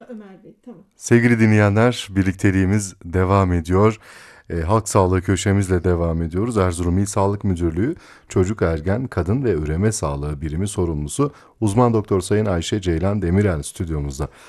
Ömer Bey, tamam. Sevgili dinleyenler, birlikteliğimiz devam ediyor. Halk Sağlığı köşemizle devam ediyoruz. Erzurum İl Sağlık Müdürlüğü Çocuk Ergen Kadın ve Üreme Sağlığı Birimi sorumlusu uzman doktor Sayın Ayşe Ceylan Demirel stüdyomuzda.